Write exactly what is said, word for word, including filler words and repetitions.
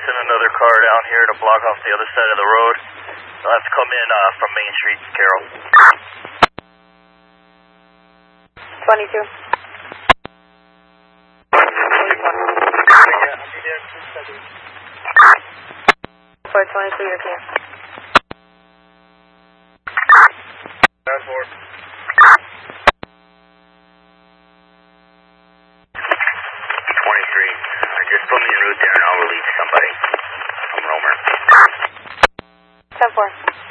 send another car down here to block off the other side of the road. They'll have to come in uh, from Main Street, Carroll. twenty-two. four twenty-two, you're clear. ten four. twenty-three. I just put me en route there and I'll release somebody from Romer. ten four.